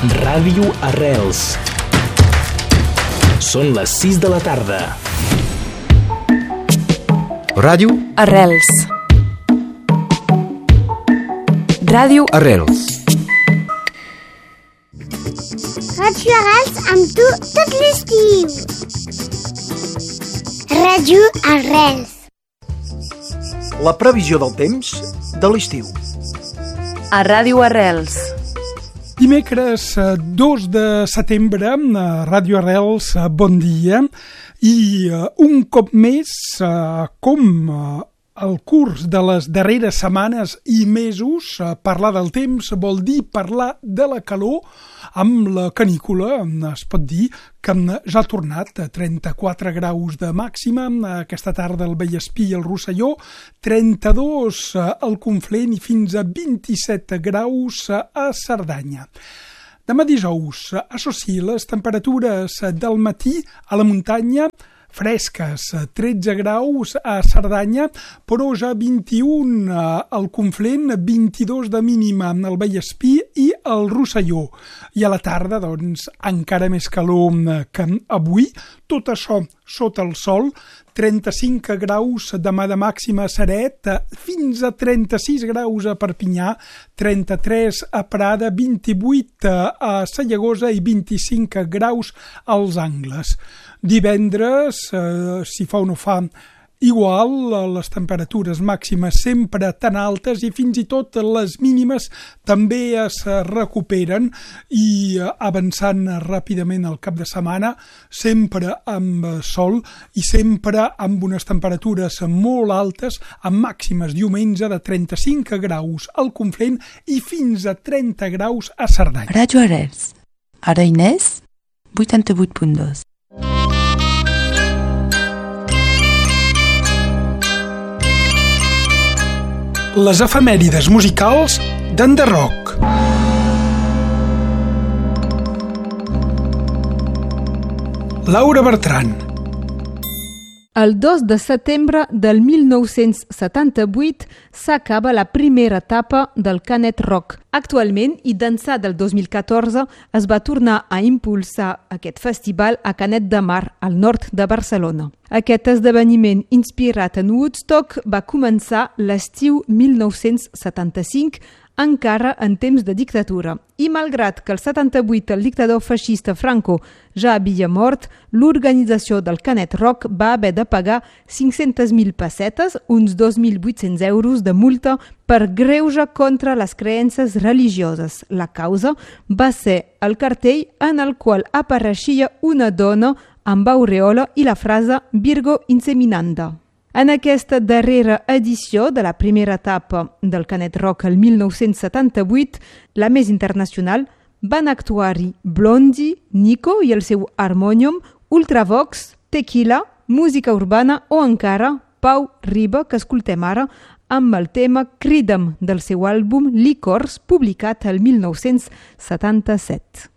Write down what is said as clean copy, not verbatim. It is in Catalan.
Ràdio Arrels. Són les 6 de la tarda. Ràdio Arrels. Ràdio Arrels. Ràdio Arrels amb tu tot l'estiu. Ràdio Arrels. La previsió del temps de l'estiu. A Ràdio Arrels. Dimecres 2 de setembre, a Ràdio Arrels, bon dia. I un cop més, com el curs de les darreres setmanes i mesos, parlar del temps vol dir parlar de la calor. Amb la canícula es pot dir que ja ha tornat a 34 graus de màxima aquesta tarda al Vallespí i al Rosselló, 32 al Conflent i fins a 27 graus a Cerdanya. Demà dijous, això sí, les temperatures del matí a la muntanya fresques, 13 graus a Cerdanya, però ja 21 al Conflent, 22 de mínima al Vallespí i al Rosselló. I a la tarda, doncs, encara més calor que avui, tot això sota el sol, 35 graus demà de màxima a Ceret, fins a 36 graus a Perpinyà, 33 a Prada, 28 a Sallagosa i 25 graus als Angles. Divendres, si fa o no fa igual, les temperatures màximes sempre tan altes i fins i tot les mínimes també es recuperen i avançant ràpidament el cap de setmana, sempre amb sol i sempre amb unes temperatures molt altes, amb màximes diumenge de 35 graus al Conflent i fins a 30 graus a Cerdanya. Ràdio Arrels. Arenys, 88.2. Les efemèrides musicals d'Enderroc. Laura Bertran. El 2 de setembre del 1978 s'acaba la primera etapa del Canet Rock. Actualment, i d'ençà del 2014, es va tornar a impulsar aquest festival a Canet de Mar, al nord de Barcelona. Aquest esdeveniment inspirat en Woodstock va començar l'estiu 1975, encara en temps de dictadura. I malgrat que el 78 el dictador feixista Franco ja havia mort, l'organització del Canet Rock va haver de pagar 500.000 pessetes, uns 2.800 euros de multa per greuge contra les creences religioses. La causa va ser el cartell en el qual apareixia una dona amb aureola i la frase Virgo inseminanda. En aquesta darrera edició de la primera etapa del Canet Rock el 1978, la més internacional, van actuar-hi Blondie, Nico i el seu Harmonium, Ultravox, Tequila, Música Urbana o encara Pau Riba, que escoltem ara amb el tema Crida'm del seu àlbum Licors, publicat el 1977.